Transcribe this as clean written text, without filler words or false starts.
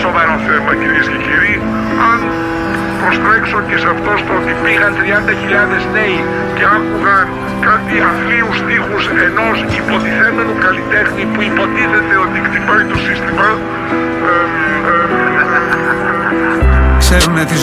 σοβαρό θέμα, κυρίες και κύριοι. Αν προστρέξω και σε αυτό στο ότι πήγαν 30.000 νέοι και άκουγαν κάτι αθλίους στίχους ενός υποτιθέμενου καλλιτέχνη που υποτίθεται ότι κτυπάει το σύστημα. Ξέρουνε